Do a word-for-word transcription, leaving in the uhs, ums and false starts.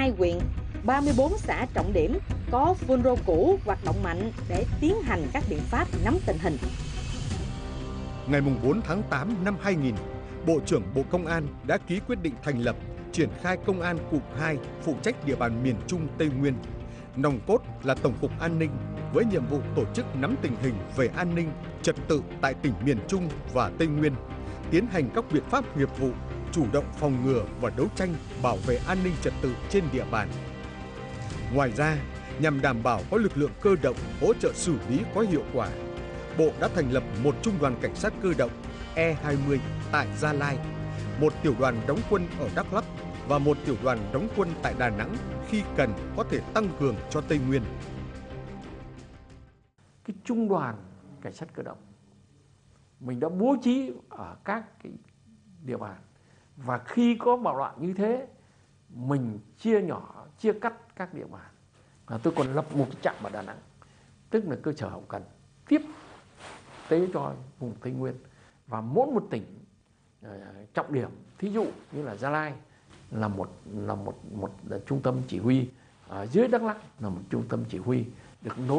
hai huyện, ba mươi tư xã trọng điểm có phun rô cũ hoạt động mạnh để tiến hành các biện pháp nắm tình hình. Ngày bốn tháng tám năm hai nghìn, Bộ trưởng Bộ Công an đã ký quyết định thành lập triển khai Công an Cụm hai phụ trách địa bàn miền Trung Tây Nguyên. Nòng cốt là Tổng cục An ninh với nhiệm vụ tổ chức nắm tình hình về an ninh, trật tự tại tỉnh miền Trung và Tây Nguyên, tiến hành các biện pháp nghiệp vụ, chủ động phòng ngừa và đấu tranh bảo vệ an ninh trật tự trên địa bàn. Ngoài ra, nhằm đảm bảo có lực lượng cơ động hỗ trợ xử lý có hiệu quả, Bộ đã thành lập một trung đoàn cảnh sát cơ động E hai mươi tại Gia Lai, một tiểu đoàn đóng quân ở Đắk Lắk và một tiểu đoàn đóng quân tại Đà Nẵng khi cần có thể tăng cường cho Tây Nguyên. Cái trung đoàn cảnh sát cơ động mình đã bố trí ở các cái địa bàn, và khi có bạo loạn như thế mình chia nhỏ, chia cắt các địa bàn. Và tôi còn lập một cái trạm ở Đà Nẵng, tức là cơ sở hậu cần tiếp tế cho vùng Tây Nguyên. Và mỗi một tỉnh uh, trọng điểm, thí dụ như là Gia Lai là một là một một là trung tâm chỉ huy, ở dưới Đắk Lắk là một trung tâm chỉ huy được nối